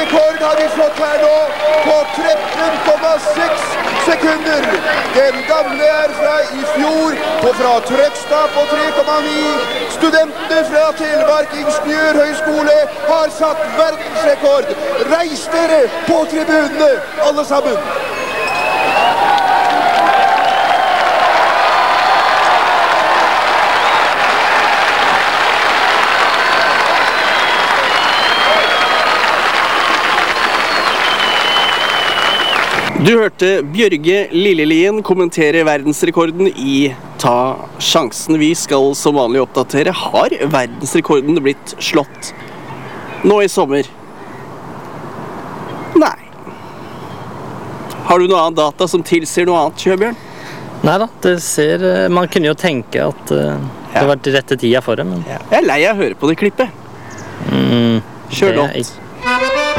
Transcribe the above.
Verdensrekord har vi slått her nå på 13,6 sekunder. Den gamle fra i fjor og fra Trøgstad på 3,9. Studentene fra Telemark Ingeniørhøgskole har satt verdensrekord. Reis dere på tribunene, alle sammen. Du hørte Bjørge Lillelien kommentere verdensrekorden i Ta sjansen. Vi skal som vanlig oppdatere. Har verdensrekorden blitt slått nå i sommer? Nei. Har du noe annet data som tilsier noe annet, Kjøbjørn? Neida, man kunne jo tenke at det har vært rette tida for det, men... Jeg er lei av å høre på det klippet. Kjør låt.